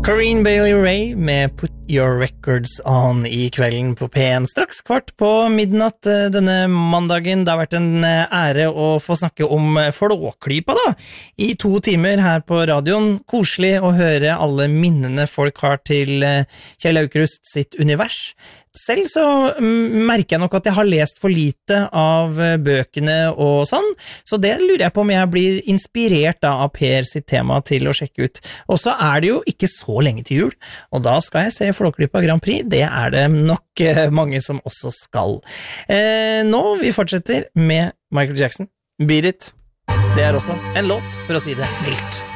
Corinne Bailey Rae med Put Your Records On I kvelden på P1 straks kvart på midnatt denne mandagen. Det har vært en ære å få snakke om Flåklypa da, I 2 timer her på radioen. Koselig å høre alle minnene folk har til Kjell Aukrust sitt univers. Selv så merker jeg nok at jeg har lest for lite av bøkene og sånn, så det lurer jeg på om jeg blir inspirert da av Per sitt tema til å sjekke ut. Og så det jo ikke så lenge til jul, og da skal jeg se Flåklypa Grand Prix, det det nok mange som også skal. Nå vi fortsetter med Michael Jackson, Beat It. Det også en låt, for å si det mildt.